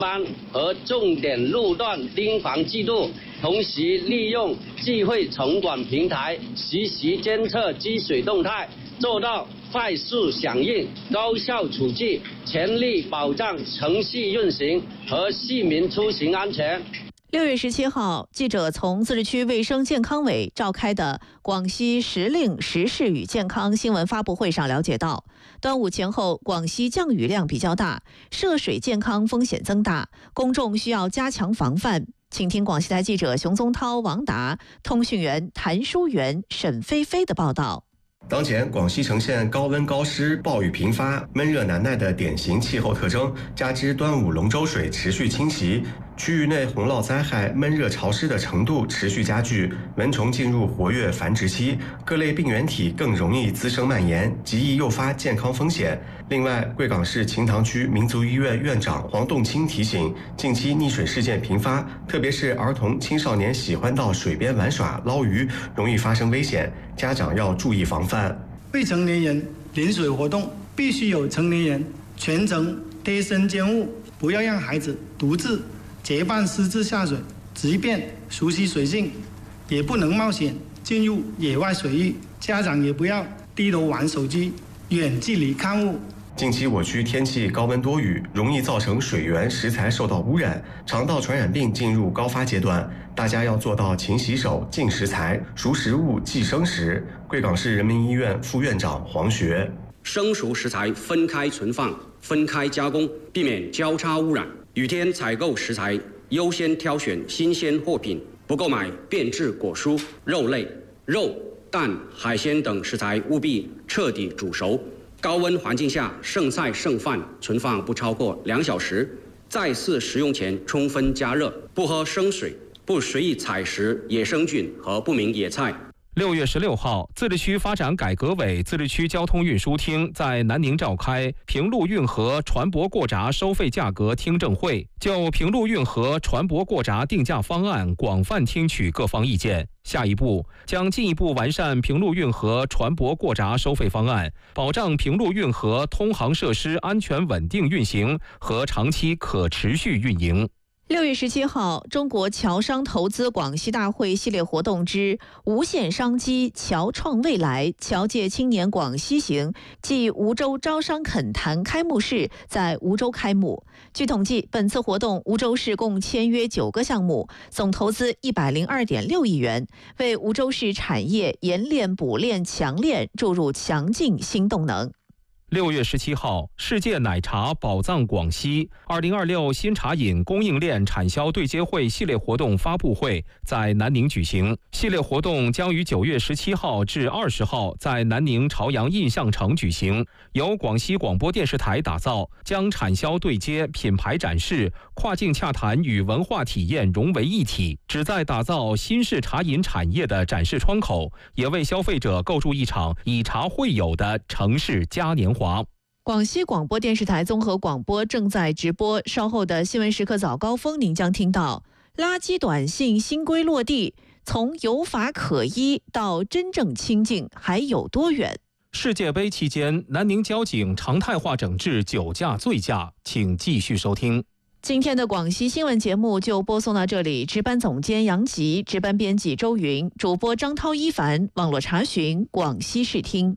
班和重点路段盯防记录，同时利用智慧城管平台实时监测积水动态，做到快速响应、高效处置，全力保障城市运行和市民出行安全。 6月17号，记者从自治区卫生健康委召开的广西时令时事与健康新闻发布会上了解到，端午前后广西降雨量比较大，涉水健康风险增大，公众需要加强防范。请听广西台记者熊宗涛、王达、通讯员谭淑媛、沈菲菲的报道。 当前，广西呈现高温高湿、暴雨频发、闷热难耐的典型气候特征，加之端午龙舟水持续侵袭，区域内洪涝灾害、闷热潮湿的程度持续加剧，蚊虫进入活跃繁殖期，各类病原体更容易滋生蔓延，极易诱发健康风险。另外，贵港市秦塘区民族医院院长黄栋清提醒，近期溺水事件频发，特别是儿童、青少年喜欢到水边玩耍、捞鱼，容易发生危险，家长要注意防范。 未成年人临水活动必须有成年人全程贴身监护，不要让孩子独自结伴私自下水，即便熟悉水性，也不能冒险进入野外水域。家长也不要低头玩手机，远距离看物。 近期我区天气高温多雨，容易造成水源、食材受到污染，肠道传染病进入高发阶段。大家要做到勤洗手、净食材、熟食物忌生食。贵港市人民医院副院长黄学： 生熟食材分开存放、分开加工，避免交叉污染。雨天采购食材优先挑选新鲜货品，不购买变质果蔬、肉类、肉、蛋、海鲜等食材务必彻底煮熟。高温环境下，剩菜剩饭存放不超过2小时，再次食用前充分加热，不喝生水，不随意采食野生菌和不明野菜。 6月16号，自治区发展改革委自治区交通运输厅在南宁召开平陆运河船舶过闸收费价格听证会，就平陆运河船舶过闸定价方案广泛听取各方意见。下一步将进一步完善平陆运河船舶过闸收费方案，保障平陆运河通航设施安全稳定运行和长期可持续运营。 6月17号，中国侨商投资广西大会系列活动之无限商机侨创未来侨界青年广西行暨梧州招商恳谈开幕式在梧州开幕。据统计，本次活动梧州市共签约9个项目，总投资102.6亿元，为梧州市产业冶炼、补炼、强炼注入强劲新动能。 6月17号，世界奶茶宝藏广西2026新茶饮供应链产销对接会系列活动发布会在南宁举行。系列活动将于9月17号至20号在南宁朝阳印象城举行，由广西广播电视台打造，将产销对接、品牌展示、跨境洽谈与文化体验融为一体，旨在打造新式茶饮产业的展示窗口，也为消费者构筑一场以茶会友的城市嘉年华。 广西广播电视台综合广播正在直播，稍后的新闻时刻早高峰您将听到垃圾短信新规落地，从有法可依到真正清净还有多远？ 世界杯期间，南宁交警常态化整治酒驾醉驾，请继续收听。 今天的广西新闻节目就播送到这里，值班总监杨吉，值班编辑周云，主播张涛、一凡，网络查询广西视听。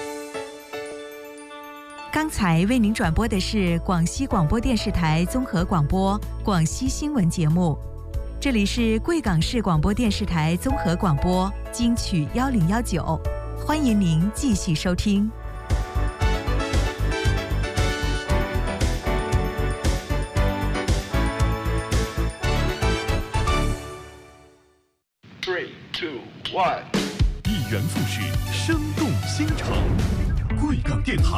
刚才为您转播的是广西广播电视台综合广播广西新闻节目，这里是贵港市广播电视台综合广播金曲1019，欢迎您继续收听。 3、2、1，一元复始，生动新城，贵港电台。